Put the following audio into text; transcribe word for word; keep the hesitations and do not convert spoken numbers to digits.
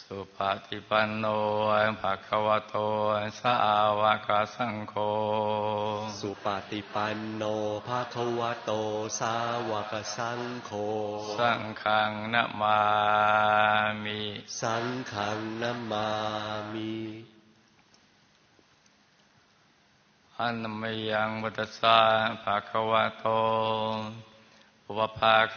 สุปฏิปันโนภะคะวะโตสาวกสังโฆสุปฏิปันโนภะคะวะโตสาวกสังโฆสังฆังนะมามิสังฆังนะมามิอะนะมะยังพุทธัสสะภะคะวะโตอุปภาค